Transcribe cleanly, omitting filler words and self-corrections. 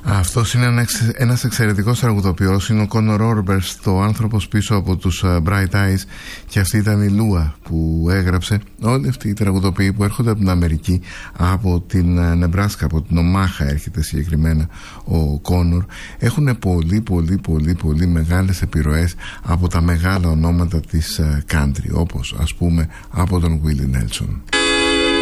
Αυτός είναι ένας εξαιρετικός τραγουδοποιός. Είναι ο Κόνορ Όρμπερς, το άνθρωπος πίσω από τους Bright Eyes, και αυτή ήταν η Λούα που έγραψε. Όλοι αυτοί οι τραγουδοποιοί που έρχονται από την Αμερική, από την Νεμπράσκα, από την Ομάχα έρχεται συγκεκριμένα ο Κόνορ, έχουν πολύ μεγάλες επιρροές από τα μεγάλα ονόματα της country, όπως ας πούμε από τον Willie Nelson.